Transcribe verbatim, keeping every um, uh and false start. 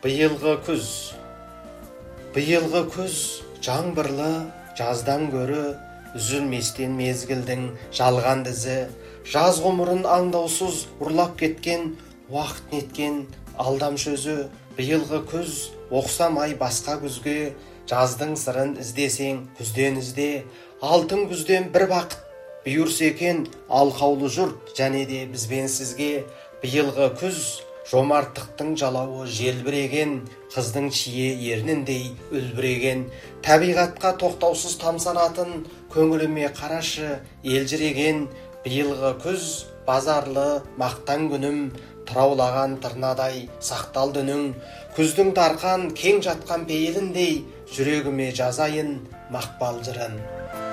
Биылғы күз. Биылғы күз жаңбырлы, жаздан көрі, үзілместен мезгілдің жалған дізі, жаз ғұмырын аңдаусыз ұрлап кеткен, уақыт неткен алдам сөзі. Биылғы күз оқсам-ай басқа күзге, жаздың сырын іздесең күзден ізде, алтын күзден бір бақыт бұйырса екен, алқаулы жұрт және де бізбен сізге. Биылғы күз жомарттықтың жалауы желбіреген, қыздың шие ерніндей үлбіреген, табиғатқа тоқтаусыз тамсанатын, көңіліме қарашы елжіреген. Биылғы күз базарлы мақтан күнім, тұраулаған тырнадай сақталды үнің, күздің дарқан кең жатқан пейіліндей, жүрегіме жазайын мақпал жырын.